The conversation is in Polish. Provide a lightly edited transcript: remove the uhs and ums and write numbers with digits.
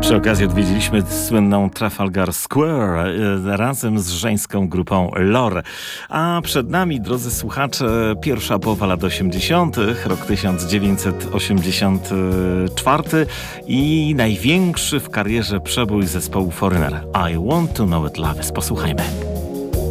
Przy okazji odwiedziliśmy słynną Trafalgar Square razem z żeńską grupą Lore. A przed nami, drodzy słuchacze, pierwsza połowa lat 80., rok 1984 i największy w karierze przebój zespołu Foreigner. I Want to Know It Love Is. Posłuchajmy.